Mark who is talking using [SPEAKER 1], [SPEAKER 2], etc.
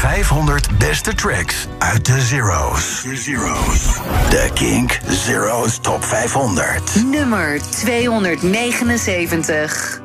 [SPEAKER 1] 500 beste tracks uit de Zero's. De Kink Zero's Top 500.
[SPEAKER 2] Nummer 279.